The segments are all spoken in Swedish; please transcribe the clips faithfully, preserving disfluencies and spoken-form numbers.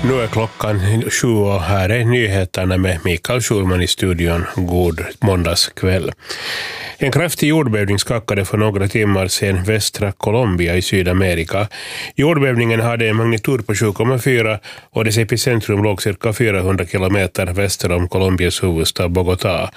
Nu är klockan sju och här är nyheterna med Mikael Schulman i studion. God måndagskväll. En kraftig jordbävning skakade för några timmar sedan västra Colombia i Sydamerika. Jordbävningen hade en magnitud på sju komma fyra och dess epicentrum låg cirka fyrahundra kilometer väster om Colombias huvudstad Bogotá.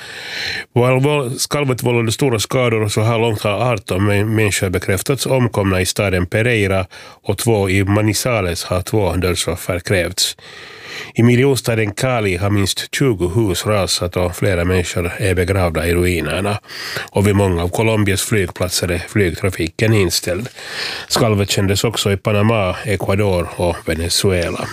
Skalvet vållade stora skador och så här långt har arton människor bekräftats omkomna i staden Pereira och två i Manizales har två dödsoffer krävts. I miljonstaden Cali har minst tjugo hus rasat och flera människor är begravda i ruinerna. Och vid många av Colombias flygplatser är flygtrafiken inställd. Skalvet kändes också i Panama, Ecuador och Venezuela.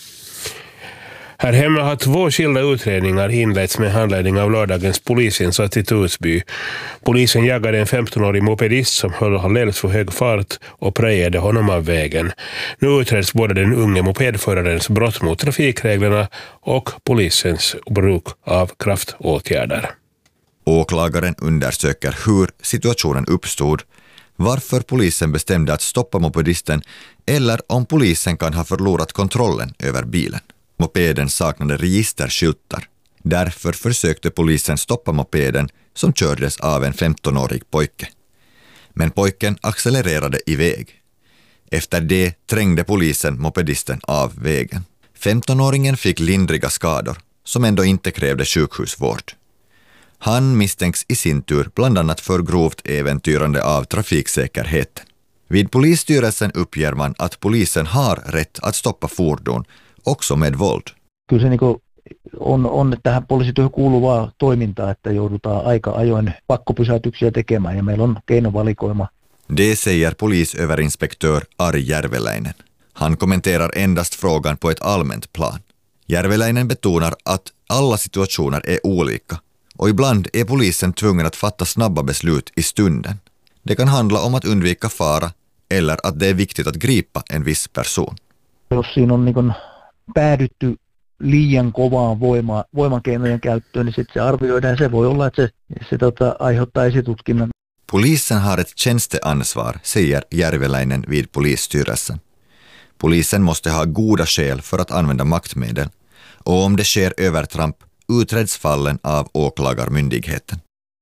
Här hemma har två skilda utredningar inletts med handledning av lördagens polisinsats i Torsby. Polisen jagade en femtonårig mopedist som höll alldeles för hög fart och prejade honom av vägen. Nu utreds både den unge mopedförarens brott mot trafikreglerna och polisens bruk av kraftåtgärder. Åklagaren undersöker hur situationen uppstod, varför polisen bestämde att stoppa mopedisten eller om polisen kan ha förlorat kontrollen över bilen. Mopeden saknade registerskyltar. Därför försökte polisen stoppa mopeden som kördes av en femtonårig pojke. Men pojken accelererade iväg. Efter det trängde polisen mopedisten av vägen. femtonåringen fick lindriga skador som ändå inte krävde sjukhusvård. Han misstänks i sin tur bland annat för grovt äventyrande av trafiksäkerheten. Vid polisstyrelsen uppger man att polisen har rätt att stoppa fordon också med våld. Kyllä se niinku on, on tähän poliisityöhön kuuluvaa toimintaa, että joudutaan aika ajoin pakkopysäytyksiä tekemään ja meillä on keinovalikoima. Det säger polisöverinspektör Ari Järveläinen. Han kommenterar endast frågan på ett allmänt plan. Järveläinen betonar att alla situationer är olika och ibland är polisen tvungen att fatta snabba beslut i stunden. Det kan handla om att undvika fara eller att det är viktigt att gripa en viss person. Jos siinä on niin päädytty liian kovaan voima, voimakeinojen käyttöön, niin sitten se arvioidaan. Se voi olla, että se, se tota, aiheuttaa esitutkinnan. Polisen har ett tjänsteansvar, säger Järveläinen vid polisstyrelsen. Polisen måste ha goda skäl för att använda maktmedel. Och om det sker övertramp utreds fallen av åklagarmyndigheten.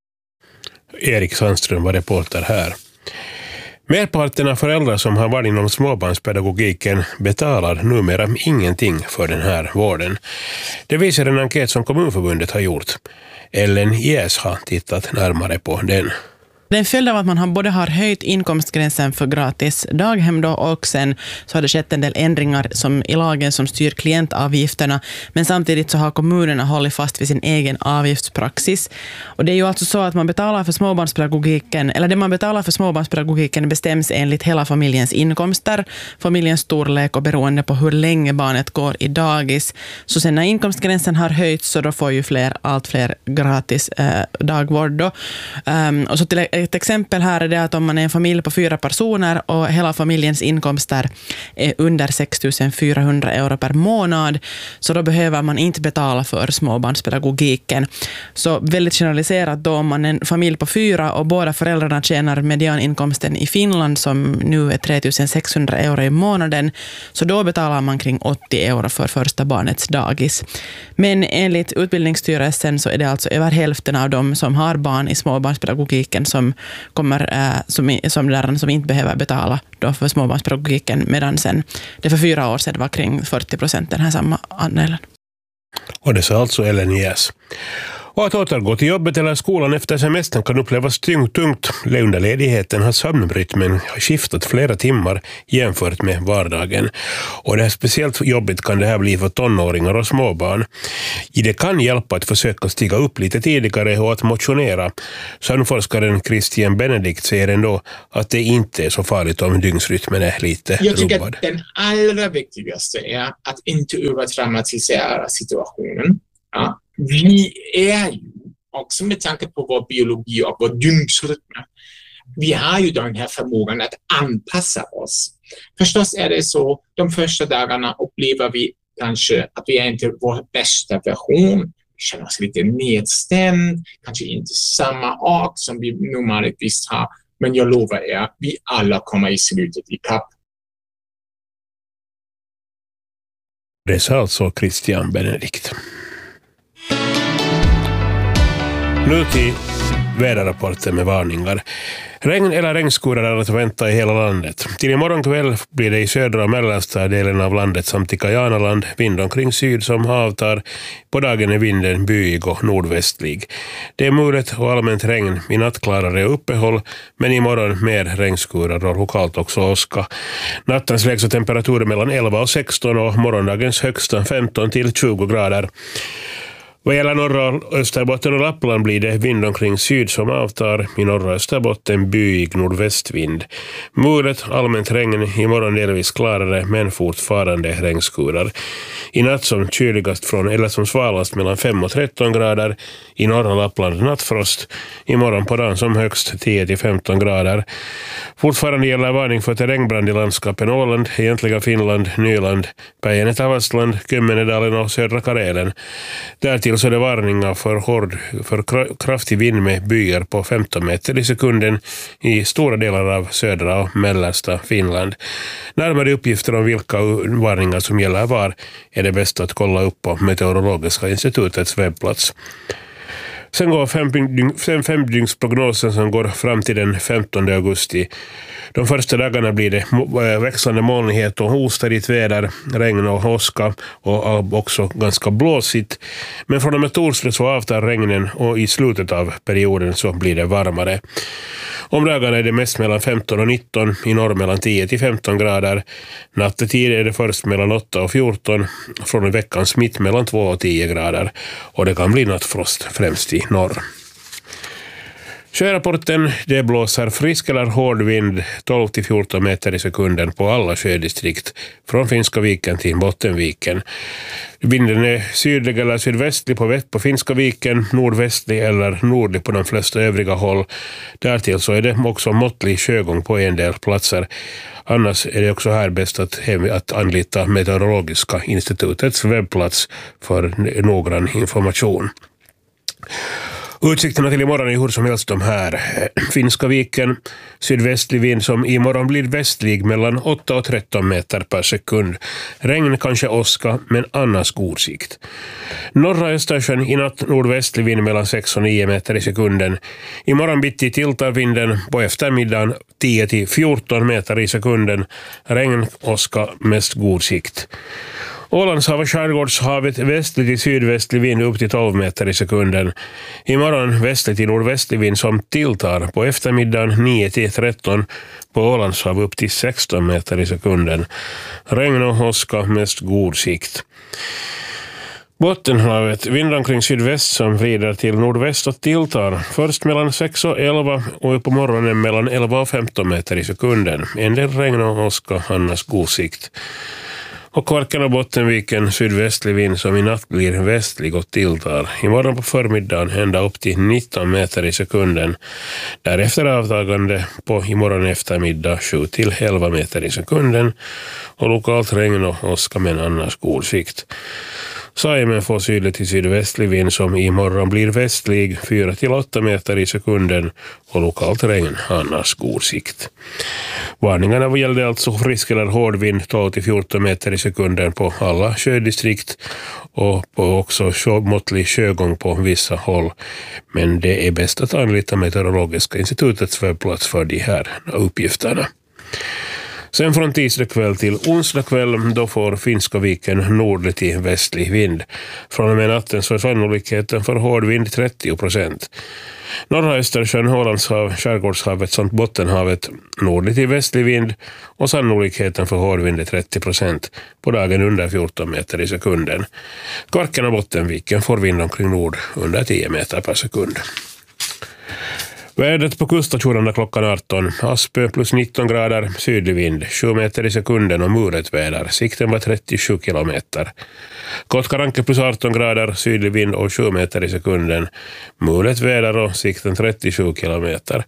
Erik Sandström var reporter här. Merparten av föräldrar som har varit inom småbarnspedagogiken betalar numera ingenting för den här vården. Det visar en enkät som Kommunförbundet har gjort. Ellen Jäs har tittat närmare på den. Det är en följd av att man har både har höjt inkomstgränsen för gratis daghem då, och sen så har det skett en del ändringar som i lagen som styr klientavgifterna, men samtidigt så har kommunerna hållit fast vid sin egen avgiftspraxis. Och det är ju alltså så att man betalar för småbarnspedagogiken, eller det man betalar för småbarnspedagogiken bestäms enligt hela familjens inkomster, familjens storlek och beroende på hur länge barnet går i dagis. Så sen när inkomstgränsen har höjts så då får ju fler, allt fler gratis eh, dagvård då. Um, och så till Ett exempel här är det att om man är en familj på fyra personer och hela familjens inkomster är under sex tusen fyrahundra euro per månad, så då behöver man inte betala för småbarnspedagogiken. Så väldigt generaliserat då, om man är en familj på fyra och båda föräldrarna tjänar medianinkomsten i Finland som nu är tre tusen sexhundra euro i månaden, så då betalar man kring åttio euro för första barnets dagis. Men enligt Utbildningsstyrelsen så är det alltså över hälften av dem som har barn i småbarnspedagogiken som kommer äh, som, som lärarna som inte behöver betala då för småbarnspedagogiken, medan sen det för fyra år sedan var kring fyrtio procent den här samma andelen. Och det sa alltså Ellen Jäs. Och att återgå till jobbet eller skolan efter semestern kan upplevas tungt. tungt. Under ledigheten har sömnrytmen skiftat flera timmar jämfört med vardagen. Och det är speciellt jobbigt kan det här bli för tonåringar och småbarn. Det kan hjälpa att försöka stiga upp lite tidigare och att motionera. Sömnforskaren Christian Benedikt säger ändå att det inte är så farligt om dygnsrytmen är lite rubbad. Jag tycker att den allra viktigaste är att inte övertraumatisera situationen. Ja. Vi är ju, också med tanke på vår biologi och vår dygnsrytm, vi har ju den här förmågan att anpassa oss. Förstås är det så, de första dagarna upplever vi kanske att vi är inte vår bästa version. Vi känner oss lite nedstämd, kanske inte samma art som vi normalt visst har. Men jag lovar er, vi alla kommer i slutet i kapp. Det sa alltså Christian Benedikt. Nu till väderrapporten med varningar. Regn eller regnskurar är att vänta i hela landet. Till imorgon kväll blir det i södra och mellersta delen av landet samt i Kajanaland vind omkring syd som avtar. På dagen är vinden byig och nordvästlig. Det är mulet och allmänt regn. I natt klarare uppehåll, men imorgon mer regnskurar och lokalt också åska. Nattens lägsta temperatur mellan elva och sexton och morgondagens högsta femton till tjugo grader. Vad gäller norra Österbotten och Lappland blir det vind omkring syd som avtar. I norra Österbotten byig nordvästvind. Mulet, allmänt regn, imorgon delvis klarare men fortfarande regnskurar. I natt som kyligast från eller som svalast mellan fem och tretton grader. I norra Lappland nattfrost. Imorgon på dagen som högst tio till femton grader. Fortfarande gäller varning för regnbrand i landskapen Åland, egentliga Finland, Nyland, Päijänne-Tavastland, Kymmenedalen och södra Karelen. Därtill så är det varningar för hård, för kraftig vind med byar på femton meter i sekunden i stora delar av södra och mellersta Finland. Närmare uppgifter om vilka varningar som gäller var är det bäst att kolla upp på Meteorologiska institutets webbplats. Sen går fem, femdygnsprognosen som går fram till den femtonde augusti. De första dagarna blir det växande molnighet och ostadigt väder, regn och åska och också ganska blåsigt. Men från och med torsdag så avtar regnen och i slutet av perioden så blir det varmare. Om dagarna är det mest mellan femton och nitton, i norr mellan tio till femton grader. Nattetid är det först mellan åtta och fjorton, från veckans mitt mellan två och tio grader. Och det kan bli nattfrost främst i norr. Sjörapporten, det blåser frisk eller hård vind tolv till fjorton meter i sekunden på alla sjödistrikt från Finska viken till Bottenviken. Vinden är sydlig eller sydvästlig på vett på Finska viken, nordvästlig eller nordlig på de flesta övriga håll. Därtill så är det också måttlig sjögång på en del platser. Annars är det också här bäst att, att anlita Meteorologiska institutets webbplats för noggrann information. Utsikterna till imorgon är hur som helst de här. Finska viken, sydvästlig vind som imorgon blir västlig mellan åtta och tretton meter per sekund. Regn kanske åska, men annars god sikt. Norra Östersjön i natt nordvästlig vind mellan sex och nio meter i sekunden. Imorgon bitti tilltar vinden på eftermiddagen tio till fjorton meter i sekunden. Regn, åska, mest god sikt. Ålandshav och skärgårdshavet västlig till sydvästlig vind upp till tolv meter i sekunden. Imorgon västlig till nordvästlig vind som tilltar på eftermiddagen nio till tretton, på Ålandshav upp till sexton meter i sekunden. Regn och åska, mest god sikt. Bottenhavet, vind omkring sydväst som vrider till nordväst och tilltar. Först mellan sex och elva och på morgonen mellan elva och femton meter i sekunden. En del regn och åska, annars god sikt. Och Kvarken och Bottenviken, sydvästlig vind som i natt blir västlig och tilltar. Imorgon på förmiddagen ända upp till nitton meter i sekunden. Därefter avtagande på imorgon eftermiddag sju till elva meter i sekunden. Och lokalt regn och åska, men annars god sikt. Saimen får sydlig till sydvästlig vind som imorgon blir västlig fyra till åtta meter i sekunden och lokalt regn, annars god sikt. Varningarna gällde alltså frisk eller hård vind tolv till fjorton meter i sekunden på alla sjödistrikt och på också sjö, måttlig sjögång på vissa håll. Men det är bäst att anlita Meteorologiska institutets webbplats för de här uppgifterna. Sen från tisdag kväll till onsdag kväll, då får Finska viken nordlig till västlig vind. Från och med natten så är sannolikheten för hård vind trettio procent. Norra Östersjön, Ålandshav, skärgårdshavet samt Bottenhavet nordlig till västlig vind och sannolikheten för hård vind är trettio procent. På dagen under fjorton meter i sekunden. Kvarken och Bottenviken får vind omkring nord under tio meter per sekund. Vädret på kuststationerna klockan arton. Aspö plus nitton grader, sydlig vind, sju meter i sekunden och muret väder. Sikten var trettiosju kilometer. Kotkaranke plus arton grader, sydlig vind och sju meter i sekunden. Muret väder och sikten trettiosju kilometer.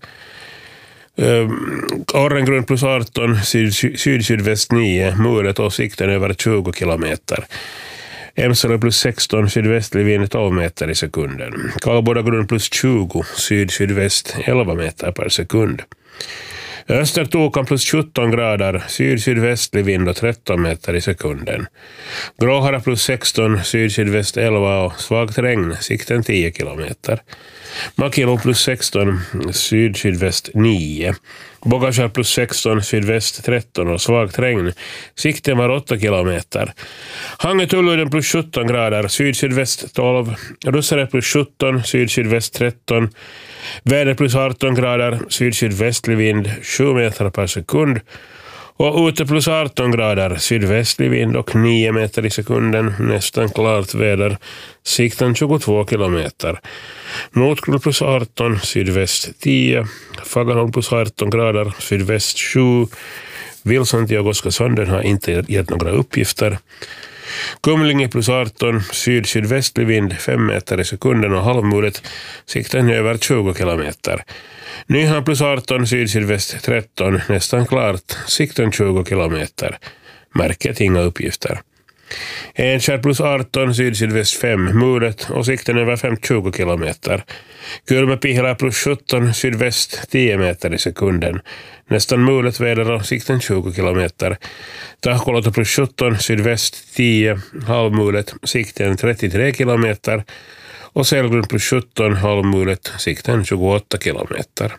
Orrengrund plus arton, syd-sydväst nio, muret och sikten över tjugo kilometer. Emsele plus sexton, sydvästlig vind tolv meter i sekunden. Kallbodagrund plus tjugo, syd-sydväst elva meter per sekund. Östertokan plus sjutton grader, syd-sydvästlig vind och tretton meter i sekunden. Gråhara plus sexton, syd-sydväst elva och svagt regn, sikten tio kilometer. Makilo plus sexton, syd-sydväst nio. Bogashar plus sexton, sydväst tretton och svagt regn. Sikten var åtta kilometer. Hange-Tulluden plus sjutton grader, syd-sydväst tolv. Russare plus sjutton, syd-sydväst tretton. Väder plus arton grader, syd-sydvästlig vind sju meter per sekund. Och ute plus arton grader, sydvästlig vind och nio meter i sekunden, nästan klart väder, sikten tjugotvå kilometer. Nordkull plus arton, sydväst tio, Fagerholm plus arton grader, sydväst sju. Wilson till Ogoska-Sanden har inte gett några uppgifter. Kumlinge plus arton, syd-sydvästlig vind fem meter i sekunden och halvmulet, sikten över tjugo kilometer. Nyhamn plus arton, syd-sydväst tretton, nästan klart, sikten tjugo kilometer. Märket inga uppgifter. Enskär plus arton, syd-sydväst fem, mulet och sikten över femtio kilometer. Kulmepihla plus sjutton, sydväst tio meter i sekunden. Nästan mulet väder och sikten tjugo kilometer. Tahkolota plus sjutton, sydväst tio, halvmulet, sikten trettiotre kilometer. Och Selgrund plus sjutton, halvmulet, sikten tjugoåtta kilometer.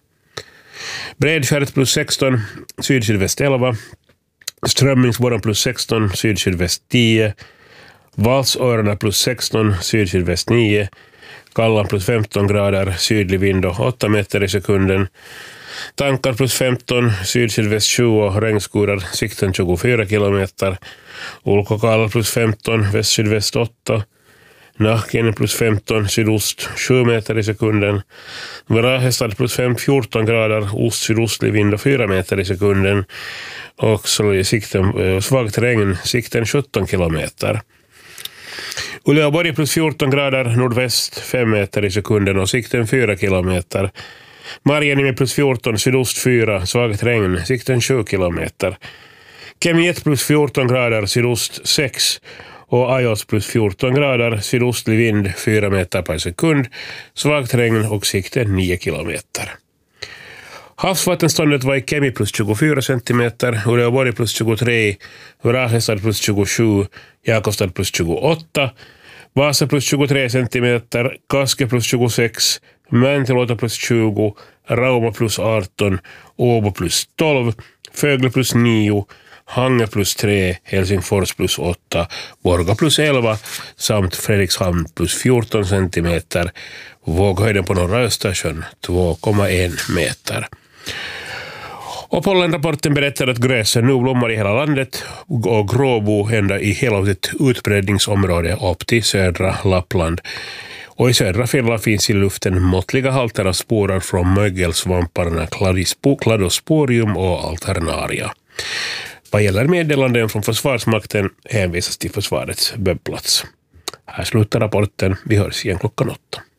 Bredskäret plus sexton, syd-sydväst elva. Strömmingsborren plus sexton, syd-sydväst tio. Valsöarna plus sexton, syd-sydväst nio. Kallan plus femton grader, sydlig vind och åtta meter i sekunden. Tankar plus femton, syd-sydväst tjugo, regnskurar, sikten tjugofyra kilometer. Ulkokalla plus femton, väst-sydväst åtta. Nahkenen plus femton, sydost sju meter i sekunden. Varahestad plus fem, fjorton grader, ost-sydostlig vind och fyra meter i sekunden. Och så i sikten, svagt regn, sikten sjutton kilometer. Uleåborg plus fjorton grader, nordväst fem meter i sekunden och sikten fyra kilometer. Marjaniemi plus fjorton, sydost fyra, svagt regn, sikten sju kilometer. Kemiet plus fjorton grader, sydost sex och Ajos plus fjorton grader, sydostlig vind fyra meter per sekund, svagt regn och sikten nio kilometer. Havsvattenståndet var i Kemi plus tjugofyra centimeter, Uleåborg plus tjugotre, Varahestad plus tjugosju, Jakobstad plus tjugoåtta, Vasa plus tjugotre centimeter, Kaske plus tjugosex, Mäntilåta plus tjugo, Rauma plus arton, Åbo plus tolv, Fögle plus nio, Hange plus tre, Helsingfors plus åtta, Borga plus elva samt Fredrikshamn plus fjorton centimeter. Våghöjden på norra Östersjön två komma en meter. Och pollenrapporten berättar att gräset nu blommar i hela landet och gråbo ända i hela sitt utbredningsområde upp till södra Lappland. Och i södra Finland finns i luften måttliga halter av sporer från mögelsvamparna Cladosporium och Alternaria. Vad gäller meddelanden från Försvarsmakten hänvisas till försvarets webbplats. Här slutar rapporten. Vi hörs igen klockan åtta.